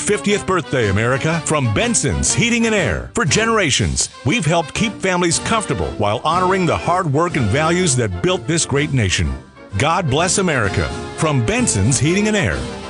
50th birthday, America, from Benson's Heating and Air. For generations, we've helped keep families comfortable while honoring the hard work and values that built this great nation. God bless America, from Benson's Heating and Air.